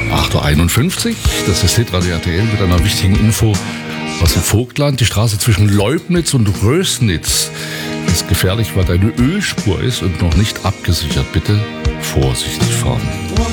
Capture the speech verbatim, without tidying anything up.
acht Uhr einundfünfzig, das ist Hitradio R T L mit einer wichtigen Info aus dem Vogtland. Die Straße zwischen Leubnitz und Rösnitz ist gefährlich, weil da eine Ölspur ist und noch nicht abgesichert. Bitte vorsichtig fahren.